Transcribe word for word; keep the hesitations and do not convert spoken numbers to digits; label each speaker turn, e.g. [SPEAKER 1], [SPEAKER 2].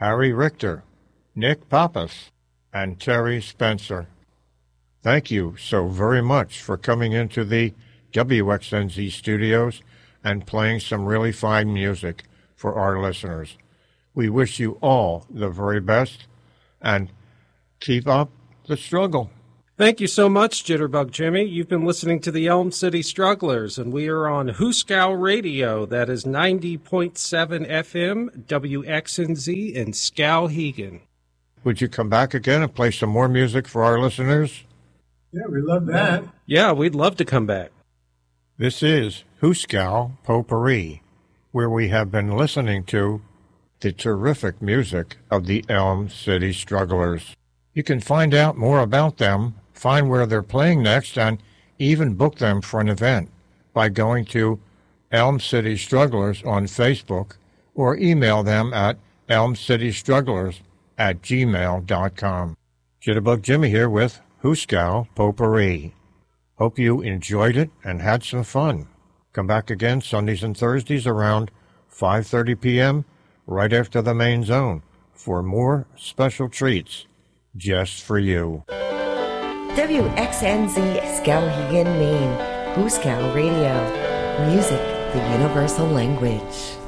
[SPEAKER 1] Harry Richter, Nick Pappas, and Terry Spencer. Thank you so very much for coming into the W X N Z studios and playing some really fine music for our listeners. We wish you all the very best and keep up the struggle.
[SPEAKER 2] Thank you so much, Jitterbug Jimmy. You've been listening to the Elm City Strugglers, and we are on Hooskow Radio. That is ninety point seven F M, W X N Z in Skowhegan.
[SPEAKER 1] Would you come back again and play some more music for our listeners?
[SPEAKER 3] Yeah, we love that.
[SPEAKER 2] Yeah, we'd love to come back.
[SPEAKER 1] This is Hooskow Potpourri, where we have been listening to the terrific music of the Elm City Strugglers. You can find out more about them, find where they're playing next, and even book them for an event by going to Elm City Strugglers on Facebook or email them at elmcitystrugglers at gmail dot com. Jitterbug Jimmy here with Hooskow Potpourri. Hope you enjoyed it and had some fun. Come back again Sundays and Thursdays around five thirty p.m. right after the main zone for more special treats just for you.
[SPEAKER 4] W X N Z Skowhegan, Maine. Hooskow Radio. Music, the universal language.